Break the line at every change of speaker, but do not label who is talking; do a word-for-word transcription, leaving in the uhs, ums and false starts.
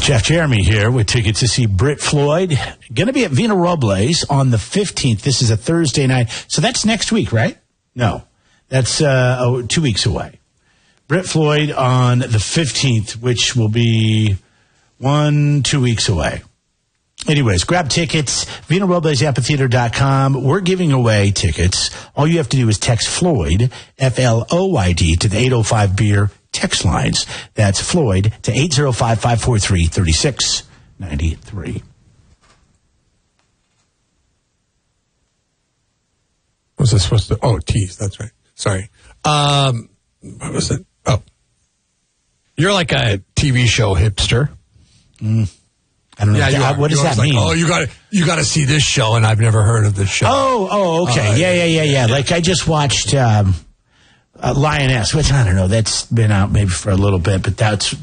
Jeff Jeremy here with tickets to see Britt Floyd. Going to be at Vina Robles on the fifteenth. This is a Thursday night. So that's next week, right? No. That's uh, oh, two weeks away. Britt Floyd on the fifteenth, which will be one, two weeks away. Anyways, grab tickets, Vina Robles Amphitheater dot com. We're giving away tickets. All you have to do is text Floyd, F L O Y D, to the eight oh five beer text lines. That's Floyd to eight oh five, five four three, three six nine three.
Was I supposed to? Oh, tease. That's right. Sorry. Um, what was it? Oh. You're like a T V show hipster.
Mm. I don't know.
Yeah, you
that,
are.
What does
You're
that
like,
mean?
oh, you got you got to see this show, and I've never heard of this show.
Oh, oh, okay. Uh, yeah, yeah, yeah, yeah. Like I just watched um, uh, Lioness, which I don't know. That's been out maybe for a little bit, but that's